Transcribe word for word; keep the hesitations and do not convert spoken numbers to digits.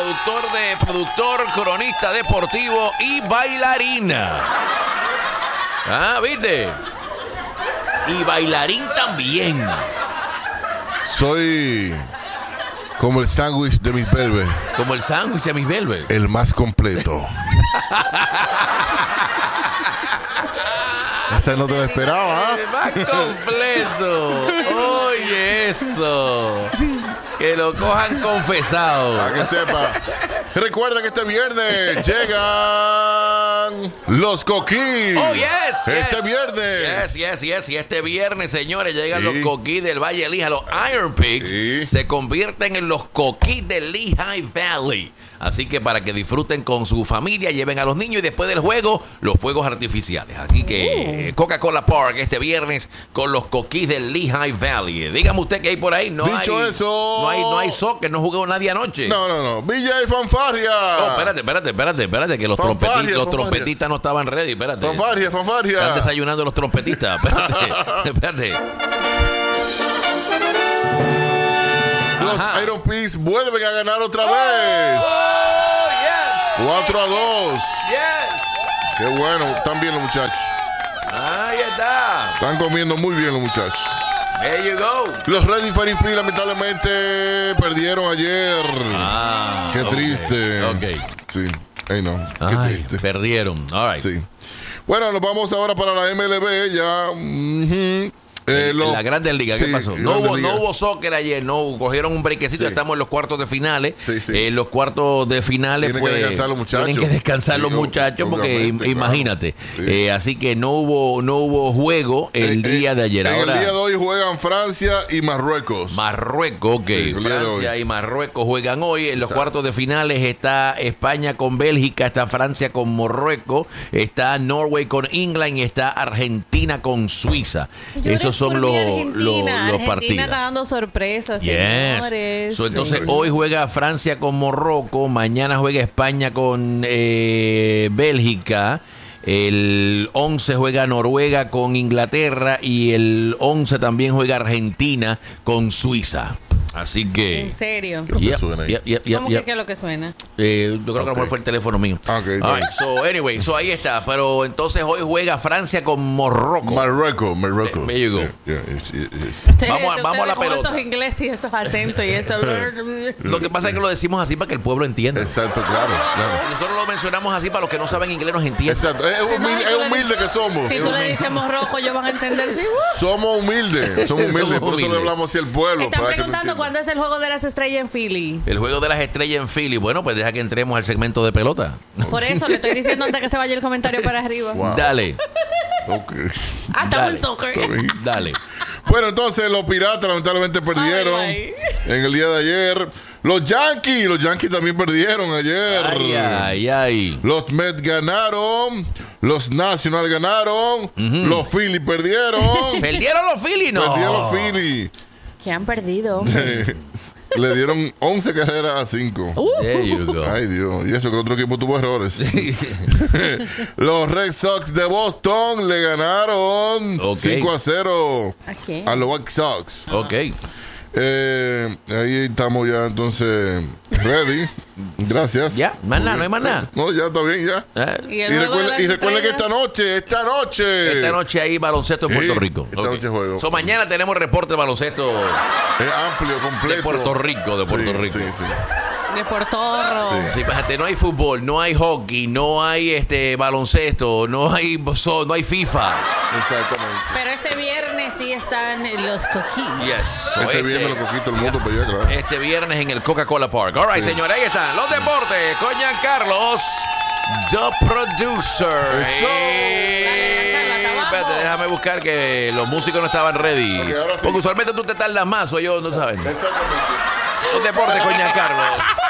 productor de productor, cronista deportivo y bailarina. Ah, ¿viste? Y bailarín también. Soy como el sándwich de Miss Velvet. Como el sándwich de Miss Velvet. El más completo. Esa no te lo esperaba, ¿eh? El más completo. Oye, eso. Que lo cojan confesado. Para que sepa. Recuerda que este viernes llegan los coquís. Oh, yes. Este yes. viernes. Yes, yes, yes. Y este viernes, señores, llegan Sí. los coquís del Valle Lehigh. Los Iron Pigs Sí. se convierten en los coquís del Lehigh Valley. Así que para que disfruten con su familia, lleven a los niños y después del juego, los fuegos artificiales. Así que uh. Coca-Cola Park este viernes con los coquís del Lehigh Valley. Dígame usted que hay por ahí. No Dicho hay, eso... No hay, no hay soccer, no jugó nadie anoche. No, no, no. Villa y fanfarria. No, espérate, espérate, espérate, espérate, que los, Fanfarria, trompeti- los fanfarria. trompetistas no estaban ready, espérate. Fanfarria, fanfarria. Están desayunando los trompetistas, espérate, espérate. Los Ajá. Iron Pigs vuelven a ganar otra vez. Oh, yes. cuatro a dos. Yes. Qué bueno. Están bien los muchachos. Ahí está. Están comiendo muy bien los muchachos. There you go. Los Ready Field lamentablemente perdieron ayer. Ah, Qué okay. triste. Ok. Sí. Ay, no. Qué Ay, triste. perdieron. All right. Sí. Bueno, nos vamos ahora para la M L B. Ya. Uh-huh. Eh, En lo, la Grandes Ligas, ¿qué sí, pasó? No Grandes hubo, Ligas. no hubo soccer ayer, no cogieron un brequecito, Sí. estamos en los cuartos de finales. Sí, sí. Eh, los cuartos de finales, Tienen pues. que descansar los muchachos. Tienen que descansar Sí, los muchachos, porque obviamente, im- imagínate. claro. Sí. Eh, así que no hubo, no hubo juego el Eh, día eh, de ayer. en Ahora, el día de hoy juegan Francia y Marruecos. Marruecos, ok. Sí, el día de Francia hoy. y Marruecos juegan hoy. En los Exacto. cuartos de finales está España con Bélgica, está Francia con Marruecos, está Norway con England y está Argentina con Suiza. Llores Esos son por los, mi los, Argentina. los Argentina partidos. está dando sorpresas, Yes. señores. So, entonces Sí. hoy juega Francia con Marruecos, mañana juega España con eh, Bélgica, el once juega Noruega con Inglaterra y el once también juega Argentina con Suiza. Así que... En serio. Creo que Yep, suena ahí. yep, yep, yep, ¿Cómo yep. que qué es lo que suena? Eh, yo creo que a lo Ok. mejor fue el teléfono mío. Ah, ok, está All bien. right, so anyway, so ahí está. Pero entonces hoy juega Francia con Marruecos. Marruecos, Marruecos. There you go. Yeah, yeah, it's- it's- Ustedes- Vamos a- ustedes vamos a la con pelota. estos ingleses y esos acentos y eso. Lo que pasa es que lo decimos así para que el pueblo entienda. Exacto, claro, claro. Nosotros lo mencionamos así para los que no saben inglés nos entiendan. Exacto. Es humilde, es humilde que somos. Si tú le dices morroco, ellos van a entender. Sí, uh. Somos humildes, somos humildes. Somos Por eso le humildes. hablamos así al pueblo. Están para que lo preguntando entiendan. cuándo es el juego de las estrellas en Philly. El juego de las estrellas en Philly. Bueno, pues deja que entremos al segmento de pelota. Por eso le estoy diciendo antes que se vaya el comentario para arriba. Wow. Dale, Ok. Ah, estamos Dale. en soccer. Está bien. dale. Bueno, entonces los Piratas lamentablemente perdieron Ay, en el día de ayer. Los Yankees, los Yankees también perdieron ayer. Ay, ay, ay. Los Mets ganaron, los Nationals ganaron, los Phillies perdieron. ¿Perdieron los Phillies? No. Perdieron los Phillies. Que han perdido. Le dieron once carreras a cinco. There you go. Ay, Dios. Y eso que el otro equipo tuvo errores. Los Red Sox de Boston le ganaron Ok. cinco a cero ¿A quién? a los White Sox. Ok. Eh, ahí estamos ya entonces ready. Gracias. Ya, más nada, no hay más nada. No, ya está bien, ya. Eh, Y Y el juego de recuerden, las y recuerden que esta estrellas. noche, esta noche, Esta noche hay baloncesto en Sí, Puerto Rico. esta Ok. noche juego. So, mañana tenemos reporte de baloncesto es amplio, completo. de Puerto Rico, de Puerto Sí, Rico. Sí, sí. De Portorro. Sí. Sí, fíjate, no hay fútbol, no hay hockey, no hay este baloncesto, no hay so- no hay FIFA. Exactamente. Pero este viernes sí están los coquís. Yes. So, Este viernes lo coquito el mundo para allá, claro. Este viernes en el Coca-Cola Park. All right, Sí. señores, ahí están los deportes con Giancarlos, the producer. Eso. Eh, Dale, dale, dale, espérate, déjame buscar que los músicos no estaban ready. Ok, ahora sí. Porque usualmente tú te tardas más, o yo, no sabes. Exactamente. Los deportes con Giancarlos.